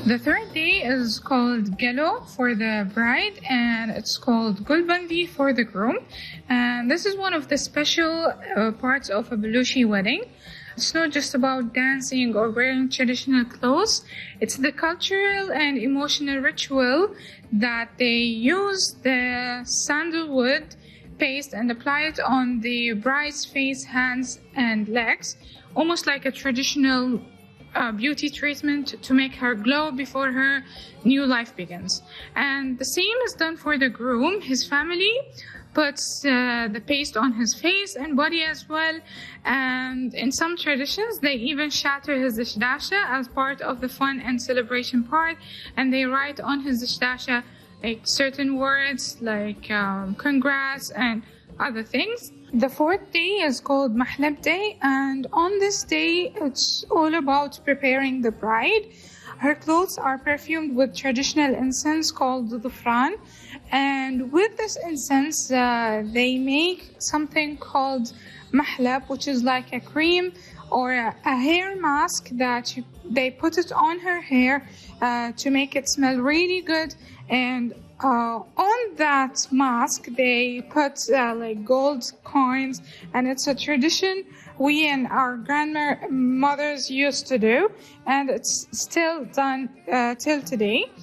The third day is called Gelo for the bride, and it's called Gulbandi for the groom. And this is one of the special parts of a Baluchi wedding. It's not just about dancing or wearing traditional clothes. It's the cultural and emotional ritual that they use the sandalwood paste and apply it on the bride's face, hands, and legs, almost like a traditional beauty treatment to make her glow before her new life begins. And the same is done for the groom. His family puts the paste on his face and body as well. And in some traditions, they even shatter his dishdasha as part of the fun and celebration part. And they write on his dishdasha like certain words like congrats and other things. The fourth day is called Mahlab Day, and on this day, it's all about preparing the bride. Her clothes are perfumed with traditional incense called dhufran, and with this incense, they make something called mahlab, which is like a cream or a hair mask that they put it on her hair to make it smell really good. And on that mask, they put like gold coins, and it's a tradition we and our grandmothers used to do, and it's still done till today.